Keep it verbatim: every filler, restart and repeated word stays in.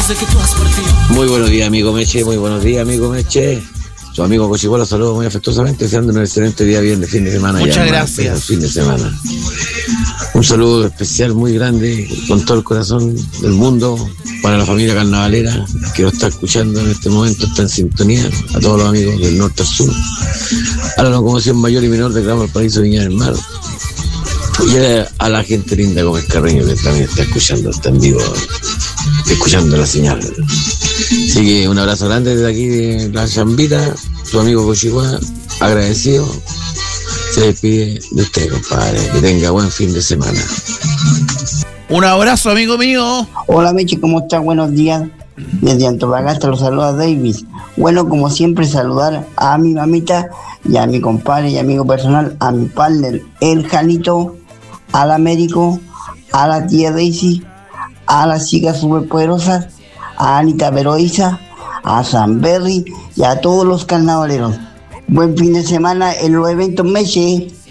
desde que tú has partido. Muy buenos días, amigo Meche, muy buenos días, amigo Meche. Su amigo Cochiguá los saludo muy afectuosamente, deseando un excelente día viernes, fin de semana. Muchas ya, gracias. Más, fin de semana. Un saludo especial muy grande, con todo el corazón del mundo, para la familia carnavalera que lo está escuchando en este momento, está en sintonía, a todos los amigos del norte al sur, a la locomoción mayor y menor de Gramo al Paraíso Viña del Mar, y a la gente linda Gómez Carreño que también está escuchando, está en vivo, escuchando la señal. Así que un abrazo grande desde aquí de la Chambita, su amigo Cochiguá, agradecido, se despide de usted, compadre, que tenga buen fin de semana. Un abrazo, amigo mío. Hola, Meche, ¿cómo estás? Buenos días. Desde Antofagasta los saluda Davis. Bueno, como siempre, saludar a mi mamita y a mi compadre y amigo personal, a mi partner, el Janito, al Américo, a la tía Daisy, a las chicas superpoderosas, a Anita Veroiza, a San Berry y a todos los carnavaleros. Buen fin de semana en los eventos Meche.